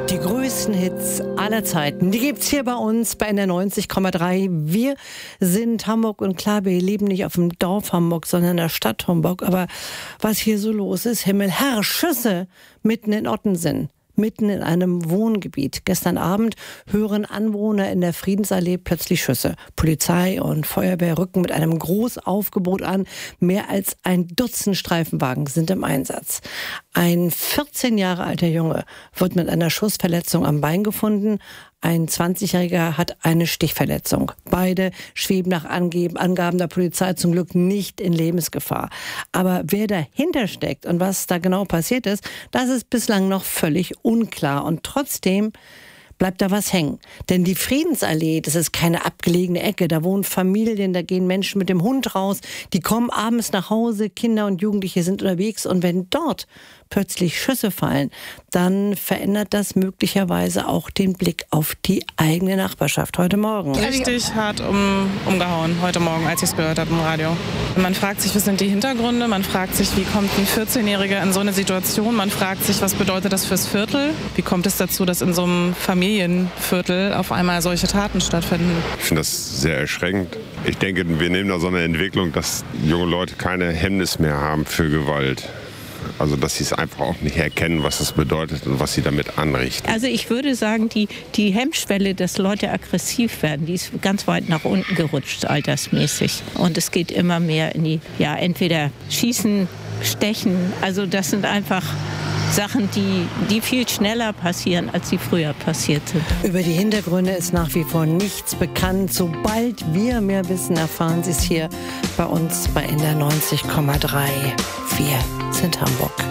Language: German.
Die größten Hits aller Zeiten, die gibt's hier bei uns bei NDR 90,3. Wir sind Hamburg und klar, wir leben nicht auf dem Dorf Hamburg, sondern in der Stadt Hamburg. Aber was hier so los ist, Himmelherr, Schüsse mitten in Ottensen. Mitten in einem Wohngebiet. Gestern Abend hören Anwohner in der Friedensallee plötzlich Schüsse. Polizei und Feuerwehr rücken mit einem Großaufgebot an. Mehr als ein Dutzend Streifenwagen sind im Einsatz. Ein 14 Jahre alter Junge wird mit einer Schussverletzung am Bein gefunden. Ein 20-Jähriger hat eine Stichverletzung. Beide schweben nach Angaben der Polizei zum Glück nicht in Lebensgefahr. Aber wer dahinter steckt und was da genau passiert ist, das ist bislang noch völlig unklar. Und trotzdem bleibt da was hängen. Denn die Friedensallee, das ist keine abgelegene Ecke. Da wohnen Familien, da gehen Menschen mit dem Hund raus. Die kommen abends nach Hause, Kinder und Jugendliche sind unterwegs. Und wenn dort plötzlich Schüsse fallen, dann verändert das möglicherweise auch den Blick auf die eigene Nachbarschaft heute Morgen. Richtig hart umgehauen heute Morgen, als ich es gehört habe im Radio. Man fragt sich, was sind die Hintergründe? Man fragt sich, wie kommt ein 14-Jähriger in so eine Situation? Man fragt sich, was bedeutet das fürs Viertel? Wie kommt es dazu, dass in so einem Familienviertel auf einmal solche Taten stattfinden? Ich finde das sehr erschreckend. Ich denke, wir nehmen da so eine Entwicklung, dass junge Leute keine Hemmnis mehr haben für Gewalt. Also dass sie es einfach auch nicht erkennen, was es bedeutet und was sie damit anrichten. Also ich würde sagen, die Hemmschwelle, dass Leute aggressiv werden, die ist ganz weit nach unten gerutscht altersmäßig. Und es geht immer mehr in die, entweder Schießen, Stechen. Also das sind einfach Sachen, die viel schneller passieren, als sie früher passiert sind. Über die Hintergründe ist nach wie vor nichts bekannt. Sobald wir mehr wissen, erfahren Sie es hier bei uns bei NDR 90,3. Wir sind Hamburg.